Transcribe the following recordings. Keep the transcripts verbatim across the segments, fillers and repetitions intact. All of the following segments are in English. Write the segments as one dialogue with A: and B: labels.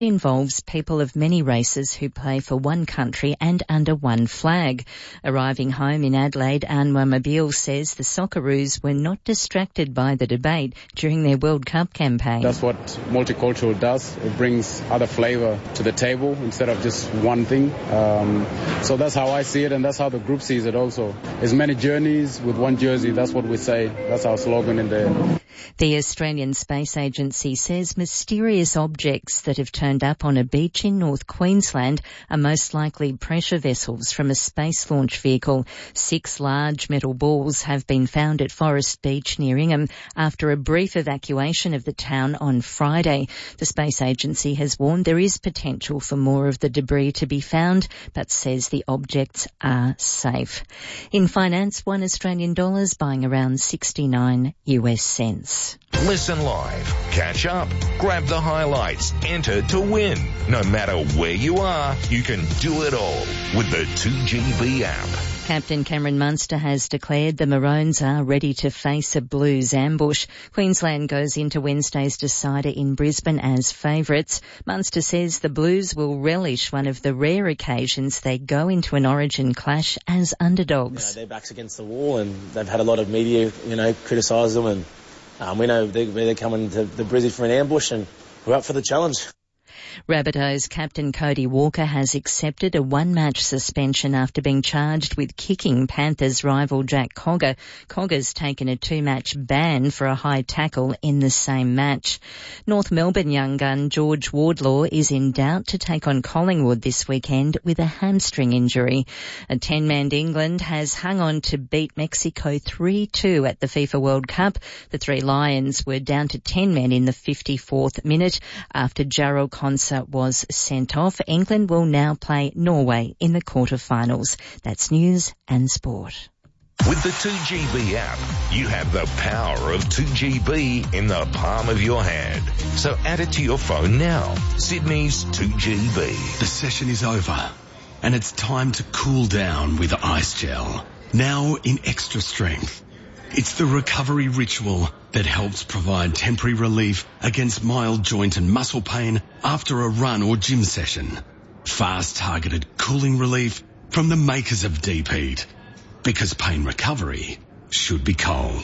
A: involves people of many races who play for one country and under one flag. Arriving home in Adelaide, Anwar Mobile says the Socceroos were not distracted by the debate during their World Cup campaign.
B: That's what multicultural does. It brings other flavour to the table instead of just one thing. Um, so that's how I see it, and that's how the group sees it also. There's many journeys with one jersey. That's what we say. That's our slogan in there.
A: The Australian Space Agency says mysterious objects that have turned up on a beach in North Queensland are most likely pressure vessels from a space launch vehicle. Six large metal balls have been found at Forest Beach near Ingham after a brief evacuation of the town on Friday. The Space Agency has warned there is potential for more of the debris to be found, but says the objects are safe. In finance, one Australian dollar is buying around sixty-nine US cents.
C: Listen live, catch up, grab the highlights, enter to win. No matter where you are, you can do it all with the two G B app.
A: Captain Cameron Munster has declared the Maroons are ready to face a Blues ambush. Queensland goes into Wednesday's decider in Brisbane as favourites. Munster says the Blues will relish one of the rare occasions they go into an Origin clash as underdogs.
D: You know, their back's against the wall and they've had a lot of media, you know, criticise them, and um, we know they're, they're coming to the Brizzy for an ambush, and we're up for the challenge.
A: Rabbitohs captain Cody Walker has accepted a one-match suspension after being charged with kicking Panthers rival Jack Cogger. Cogger's taken a two-match ban for a high tackle in the same match. North Melbourne young gun George Wardlaw is in doubt to take on Collingwood this weekend with a hamstring injury. A ten-man England has hung on to beat Mexico three two at the FIFA World Cup. The Three Lions were down to ten men in the fifty-fourth minute after Jarrell Conser was sent off. England will now play Norway in the quarterfinals. That's news and sport.
C: With the two G B app, you have the power of two G B in the palm of your hand. So add it to your phone now. Sydney's two G B.
E: The session is over, and it's time to cool down with Ice Gel. Now in extra strength. It's the recovery ritual that helps provide temporary relief against mild joint and muscle pain after a run or gym session. Fast targeted cooling relief from the makers of Deep Heat. Because pain recovery should be cold.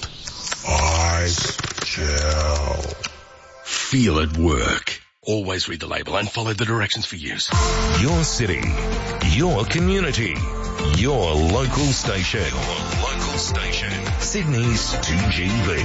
F: Ice Gel.
E: Feel it work. Always read the label and follow the directions for use.
C: Your city, your community, your local station. Your local station. Sydney's two G B.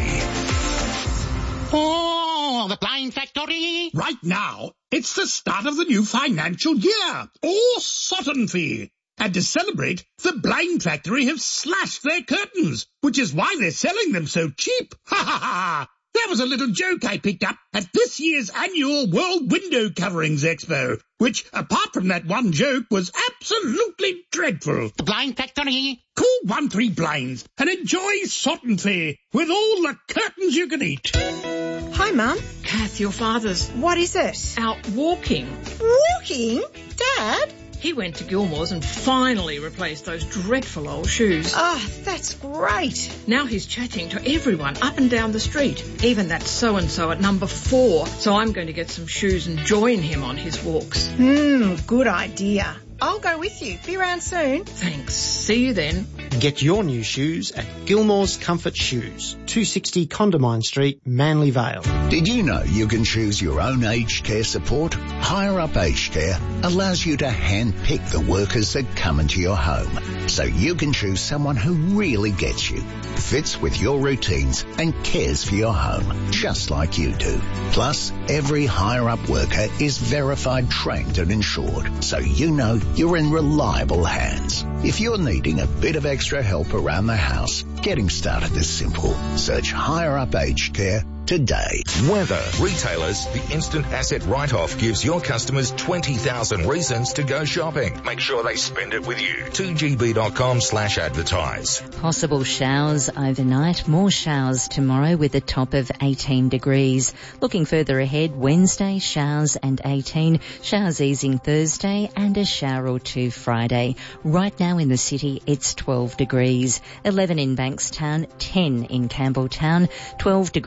G: Oh, the Blind Factory. Right now, it's the start of the new financial year. Oh, Sutton Fee. And to celebrate, the Blind Factory have slashed their curtains, which is why they're selling them so cheap. Ha ha ha! That was a little joke I picked up at this year's annual World Window Coverings Expo, which, apart from that one joke, was absolutely dreadful. The Blind Factory. Call one three Blinds and enjoy Sutton Fair with all the curtains you can eat.
H: Hi, Mum.
I: Kath, your father's...
H: What is it?
I: Out walking.
H: Walking? Dad?
I: He went to Gilmore's and finally replaced those dreadful old shoes.
H: Oh, that's great.
I: Now he's chatting to everyone up and down the street, even that so-and-so at number four. So I'm going to get some shoes and join him on his walks.
H: Hmm, good idea. I'll go with you. Be around soon.
I: Thanks. See you then.
J: Get your new shoes at Gilmore's Comfort Shoes, two sixty Condamine Street, Manly Vale.
F: Did you know you can choose your own aged care support? Higher Up Aged Care allows you to hand-pick the workers that come into your home, so you can choose someone who really gets you, fits with your routines and cares for your home, just like you do. Plus, every Higher Up worker is verified, trained and insured, so you know you're in reliable hands. If you're needing a bit of extra help around the house, getting started is simple. Search Higher Up Aged Care today.
C: Weather. Retailers, the instant asset write-off gives your customers twenty thousand reasons to go shopping. Make sure they spend it with you. two G B dot com slash advertise.
A: Possible showers overnight. More showers tomorrow with a top of eighteen degrees. Looking further ahead, Wednesday, showers and eighteen. Showers easing Thursday and a shower or two Friday. Right now in the city, it's twelve degrees. eleven in Bankstown, ten in Campbelltown, twelve degrees in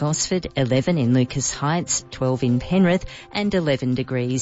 A: Gosford, eleven in Lucas Heights, twelve in Penrith and eleven degrees